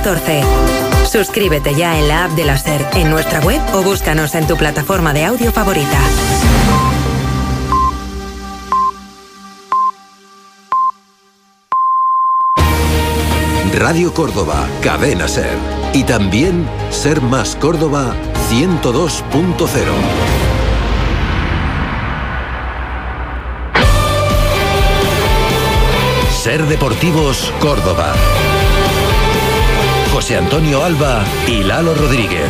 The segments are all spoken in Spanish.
14. Suscríbete ya en la app de la SER, en nuestra web o búscanos en tu plataforma de audio favorita. Radio Córdoba, Cadena SER. Y también SER Más Córdoba 102.0. SER Deportivos Córdoba. José Antonio Alba y Lalo Rodríguez.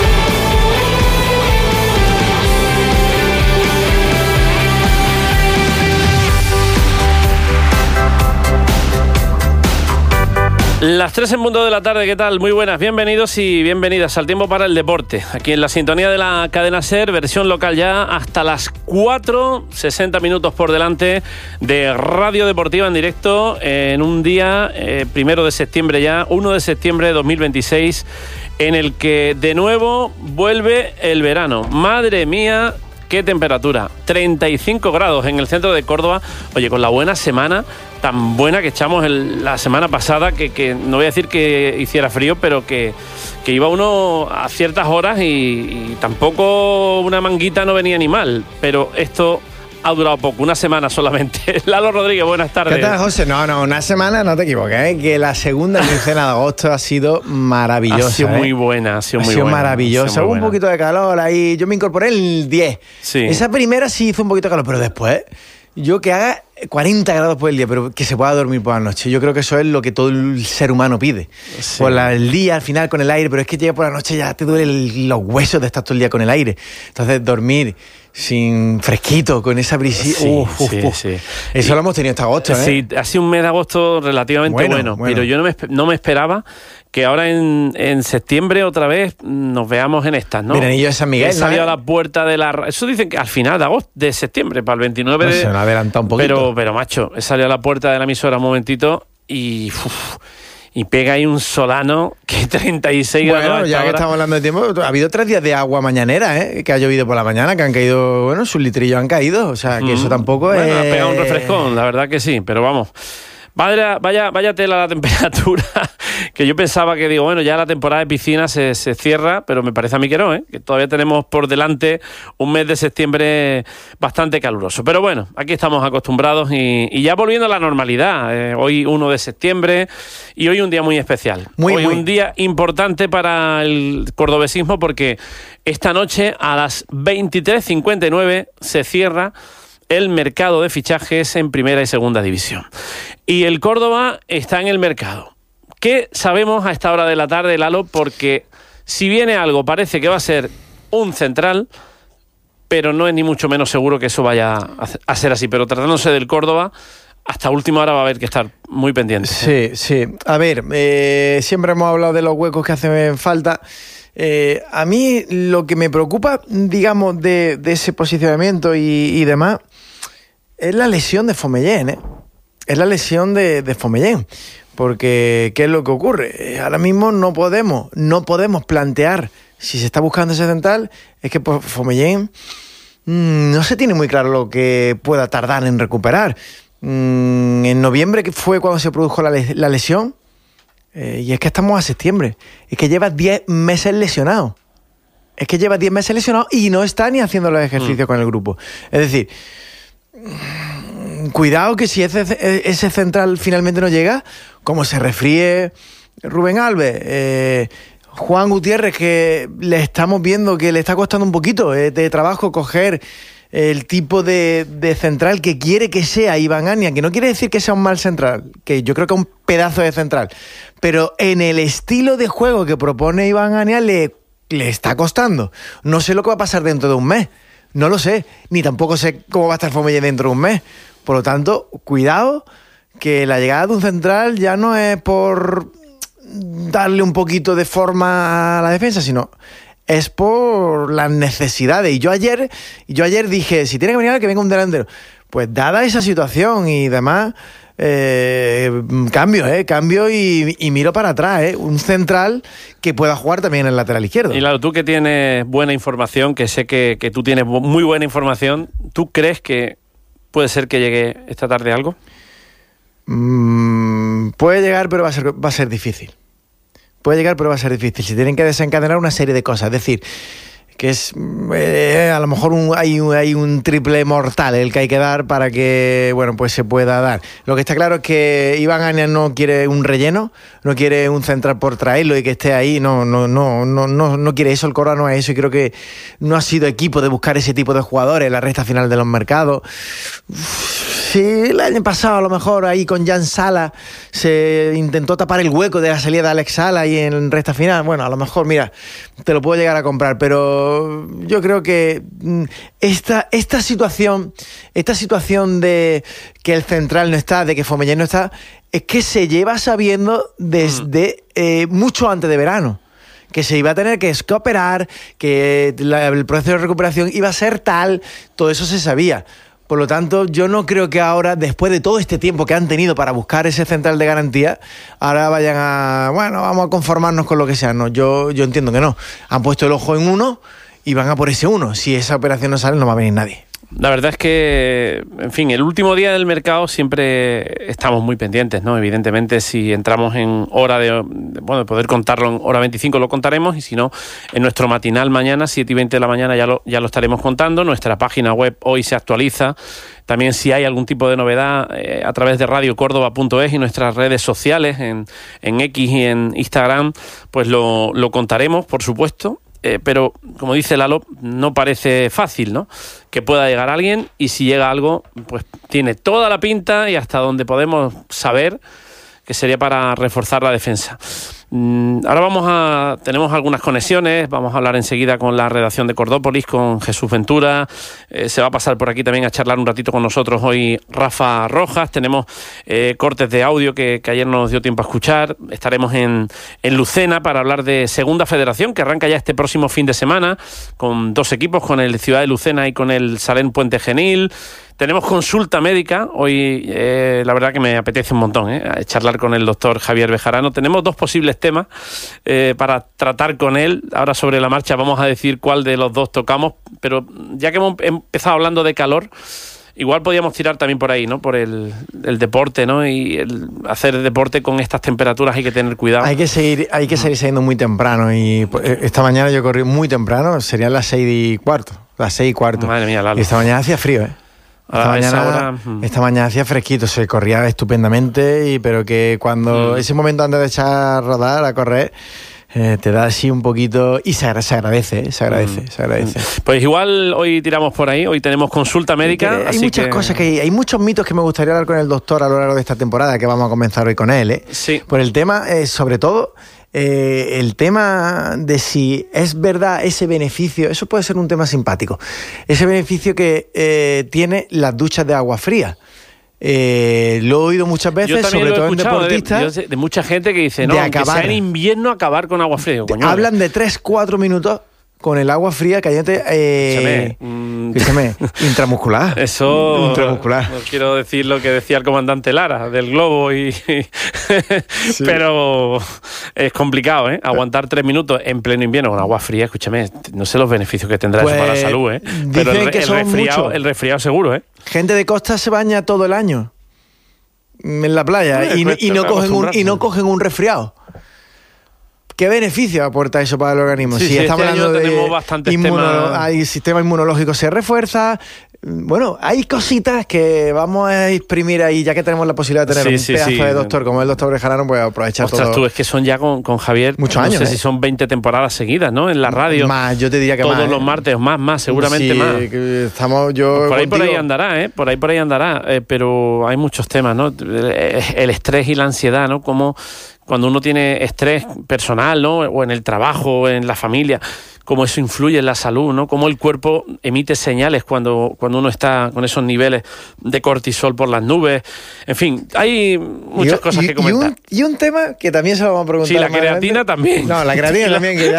Las 3 en punto de la tarde, ¿qué tal? Muy buenas, bienvenidos y bienvenidas al Tiempo para el Deporte. Aquí en la sintonía de la cadena SER, versión local ya hasta las 4, 60 minutos por delante de Radio Deportiva en directo en un día, 1 de septiembre ya, 1 de septiembre de 2026, en el que de nuevo vuelve el verano. Madre mía, qué temperatura, 35 grados en el centro de Córdoba. Oye, con la buena semana tan buena que echamos la semana pasada, que no voy a decir que hiciera frío, pero que iba uno a ciertas horas y tampoco una manguita no venía ni mal, pero esto ha durado poco, una semana solamente. Lalo Rodríguez, buenas tardes. ¿Qué tal, José? No, una semana, no te equivoques, ¿eh? Que la segunda quincena de agosto ha sido maravillosa. Ha sido muy buena, ha sido maravillosa. Hubo un poquito de calor ahí, yo me incorporé el 10. Sí. Esa primera sí hizo un poquito de calor, pero después, yo que haga 40 grados por el día, pero que se pueda dormir por la noche. Yo creo que eso es lo que todo el ser humano pide. Sí. Por el día, al final, con el aire, pero es que llega por la noche ya te duelen los huesos de estar todo el día con el aire. Entonces, dormir sin fresquito, con esa brisita. Sí. Eso lo hemos tenido hasta agosto, ¿eh? Sí, ha sido un mes de agosto relativamente bueno. Pero yo no me esperaba que ahora en septiembre otra vez nos veamos en estas, ¿no? Veranillo de San Miguel, he salido a la puerta de la... Eso dicen que al final de septiembre, para el 29 de... Se me ha adelantado un poquito. Pero macho, he salido a la puerta de la emisora un momentito y pega ahí un solano que 36 grados. Bueno, ya que estamos hablando de tiempo, ha habido 3 días de agua mañanera, ¿eh? Que ha llovido por la mañana, que han caído, bueno, sus litrillos han caído, o sea, que eso tampoco es... Bueno, ha pegado un refrescón, la verdad que sí, pero vamos... Vaya tela la temperatura, que yo pensaba que, digo, bueno, ya la temporada de piscina se cierra, pero me parece a mí que no, que todavía tenemos por delante un mes de septiembre bastante caluroso. Pero bueno, aquí estamos acostumbrados y ya volviendo a la normalidad. Hoy 1 de septiembre y hoy un día muy especial. Hoy un día importante para el cordobesismo porque esta noche a las 23:59 se cierra el mercado de fichajes en primera y segunda división. Y el Córdoba está en el mercado. ¿Qué sabemos a esta hora de la tarde, Lalo? Porque si viene algo, parece que va a ser un central, pero no es ni mucho menos seguro que eso vaya a ser así. Pero tratándose del Córdoba, hasta última hora va a haber que estar muy pendiente. Sí. A ver, siempre hemos hablado de los huecos que hacen falta. A mí lo que me preocupa, digamos, de ese posicionamiento y demás, es la lesión de Fomellén, ¿eh? Es la lesión de Fomellén. Porque, ¿qué es lo que ocurre? Ahora mismo no podemos plantear, si se está buscando ese central, es que Fomellén no se tiene muy claro lo que pueda tardar en recuperar. En noviembre, que fue cuando se produjo la lesión, y es que estamos a septiembre, es que lleva 10 meses lesionado. Y no está ni haciendo los ejercicios con el grupo. Es decir, cuidado que si ese central finalmente no llega, como se resfríe Rubén Alves, Juan Gutiérrez, que le estamos viendo que le está costando un poquito de trabajo coger el tipo de central que quiere que sea Iván Ania, que no quiere decir que sea un mal central, que yo creo que es un pedazo de central, pero en el estilo de juego que propone Iván Ania le está costando. No sé lo que va a pasar dentro de un mes, no lo sé, ni tampoco sé cómo va a estar Fomellén dentro de un mes. Por lo tanto, cuidado, que la llegada de un central ya no es por darle un poquito de forma a la defensa, sino es por las necesidades. Y yo ayer dije, si tiene que venir, que venga un delantero. Pues dada esa situación y demás, cambio y miro para atrás, un central que pueda jugar también en el lateral izquierdo. Y claro, tú que tienes buena información, que sé que tú tienes muy buena información, ¿tú crees que puede ser que llegue esta tarde algo? Puede llegar, pero va a ser difícil. puede llegar, pero va a ser difícil. Si tienen que desencadenar una serie de cosas, es decir, que es a lo mejor hay un triple mortal el que hay que dar para que, bueno, pues se pueda dar. Lo que está claro es que Iván Ania no quiere un relleno, no quiere un central por traerlo y que esté ahí, no quiere eso, el Córdoba no es eso, y creo que no ha sido equipo de buscar ese tipo de jugadores en la recta final de los mercados. Sí, el año pasado a lo mejor ahí con Jan Sala se intentó tapar el hueco de la salida de Alex Sala y en recta final, bueno, a lo mejor, mira, te lo puedo llegar a comprar, pero yo creo que esta situación de que el central no está, de que Fomellán no está, es que se lleva sabiendo desde mucho antes de verano, que se iba a tener que operar, que el proceso de recuperación iba a ser tal, todo eso se sabía. Por lo tanto, yo no creo que ahora, después de todo este tiempo que han tenido para buscar ese central de garantía, ahora vayan vamos a conformarnos con lo que sea. No, yo entiendo que no. Han puesto el ojo en uno y van a por ese uno. Si esa operación no sale, no va a venir nadie. La verdad es que, en fin, el último día del mercado siempre estamos muy pendientes, ¿no? Evidentemente, si entramos en hora de poder contarlo en hora 25 lo contaremos, y si no, en nuestro matinal mañana, 7:20 de la mañana, ya lo estaremos contando. Nuestra página web hoy se actualiza. También si hay algún tipo de novedad a través de radiocórdoba.es y nuestras redes sociales en X y en Instagram, pues lo contaremos, por supuesto. Pero, como dice Lalo, no parece fácil, ¿no?, que pueda llegar alguien, y si llega algo, pues tiene toda la pinta y hasta donde podemos saber que sería para reforzar la defensa. Ahora tenemos algunas conexiones, vamos a hablar enseguida con la redacción de Cordópolis, con Jesús Ventura, se va a pasar por aquí también a charlar un ratito con nosotros hoy Rafa Rojas, tenemos cortes de audio que ayer no nos dio tiempo a escuchar, estaremos en Lucena para hablar de Segunda Federación, que arranca ya este próximo fin de semana, con dos equipos, con el Ciudad de Lucena y con el Salén Puente Genil. Tenemos consulta médica, hoy la verdad que me apetece un montón charlar con el doctor Javier Bejarano. Tenemos dos posibles temas para tratar con él. Ahora sobre la marcha vamos a decir cuál de los dos tocamos, pero ya que hemos empezado hablando de calor, igual podíamos tirar también por ahí, ¿no? Por el deporte, ¿no? Y el hacer deporte con estas temperaturas hay que tener cuidado. Hay que seguir saliendo muy temprano, y esta mañana yo corrí muy temprano, serían las 6:15. Madre mía, Lalo. Y esta mañana hacía frío, Esta mañana hacía fresquito, se corría estupendamente, pero que cuando ese momento antes de echar a rodar, a correr, te da así un poquito, y se agradece. Pues igual hoy tiramos por ahí, hoy tenemos consulta médica. Hay muchas cosas hay muchos mitos que me gustaría hablar con el doctor a lo largo de esta temporada, que vamos a comenzar hoy con él. Sí. Por el tema, sobre todo, el tema de si es verdad ese beneficio, eso puede ser un tema simpático, ese beneficio que tiene las duchas de agua fría. Lo he oído muchas veces, sobre todo en deportistas, de mucha gente que dice, no, aunque sea en invierno, acabar con agua fría. Hablan de 3-4 minutos con el agua fría caliente, escúchame, intramuscular. Eso, intramuscular. No quiero decir lo que decía el comandante Lara del globo, sí. Pero es complicado, aguantar 3 minutos en pleno invierno con agua fría, escúchame, no sé los beneficios que tendrá eso para la salud, pero el resfriado seguro, Gente de costa se baña todo el año en la playa y no cogen un resfriado. ¿Qué beneficio aporta eso para el organismo? Sí, estamos hablando de bastantes temas. El sistema inmunológico se refuerza. Bueno, hay cositas que vamos a exprimir ahí, ya que tenemos la posibilidad de tener un pedazo de doctor como el doctor Bejarano, pues aprovechar todo. Tú, es que son ya con Javier muchos años. No sé si son 20 temporadas seguidas, ¿no? En la radio. Más, yo te diría que todos más. Todos los martes, más, seguramente más. Estamos yo. Pues por ahí andará, Por ahí andará. Pero hay muchos temas, ¿no? El estrés y la ansiedad, ¿no? Como cuando uno tiene estrés personal, ¿no? O en el trabajo, o en la familia, cómo eso influye en la salud, ¿no? Cómo el cuerpo emite señales cuando uno está con esos niveles de cortisol por las nubes. En fin, hay muchas cosas que comentar. Y un tema que también se lo vamos a preguntar. Sí, la creatina también. No, la creatina también, que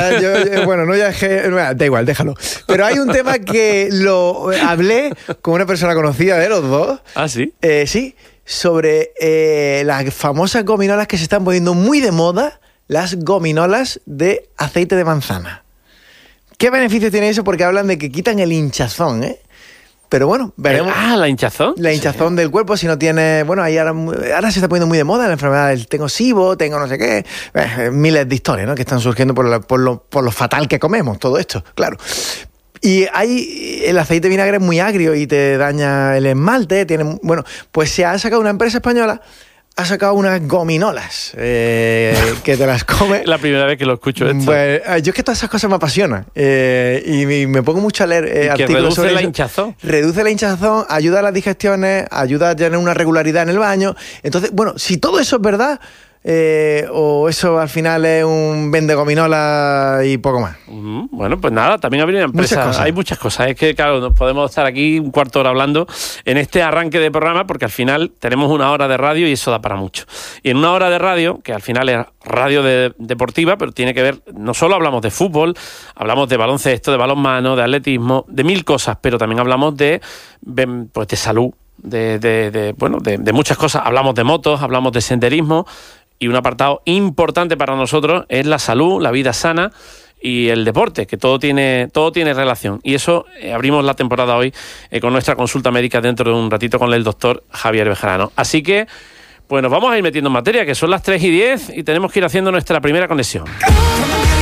da igual, déjalo. Pero hay un tema que lo hablé con una persona conocida de los dos. ¿Ah, sí? Sí, sobre las famosas gominolas que se están poniendo muy de moda, las gominolas de aceite de manzana. ¿Qué beneficio tiene eso? Porque hablan de que quitan el hinchazón, pero bueno, veremos. La hinchazón. La hinchazón del cuerpo, si no tiene... Bueno, ahí ahora se está poniendo muy de moda la enfermedad del tengo SIBO, tengo no sé qué, miles de historias, ¿no?, que están surgiendo por lo fatal que comemos, todo esto, claro. Y el aceite de vinagre es muy agrio y te daña el esmalte. Bueno, pues se ha sacado una empresa española, ha sacado unas gominolas que te las comes. La primera vez que lo escucho esto. Pues, yo es que todas esas cosas me apasionan y me pongo mucho a leer artículos sobre eso. ¿Reduce la hinchazón? Reduce la hinchazón, ayuda a las digestiones, ayuda a tener una regularidad en el baño. Entonces, bueno, si todo eso es verdad... o eso al final es un vende gominola y poco más. Bueno, pues nada, también ha habido una empresa. Hay muchas cosas. Es que, claro, nos podemos estar aquí un cuarto de hora hablando en este arranque de programa, porque al final tenemos una hora de radio y eso da para mucho. Y en una hora de radio, que al final es radio deportiva, pero tiene que ver, no solo hablamos de fútbol, hablamos de baloncesto, de balonmano, de atletismo, de mil cosas, pero también hablamos de salud, de muchas cosas. Hablamos de motos, hablamos de senderismo. Y un apartado importante para nosotros es la salud, la vida sana y el deporte, que todo tiene relación. Y eso abrimos la temporada hoy con nuestra consulta médica dentro de un ratito con el doctor Javier Bejarano. Así que, pues nos vamos a ir metiendo en materia, que son las 3:10 y tenemos que ir haciendo nuestra primera conexión.